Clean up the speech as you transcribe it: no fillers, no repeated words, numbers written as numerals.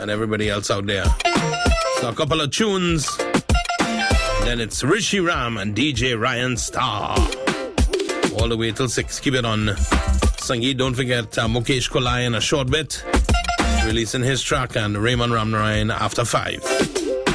and everybody else out there. So a couple of tunes. Then it's Rishi Ram and DJ Ryan Starr. All the way till 6. Keep it on Sangeet. Don't forget Mukesh Kolai in a short bit, releasing his track, and Raymond Ramnarayan after 5.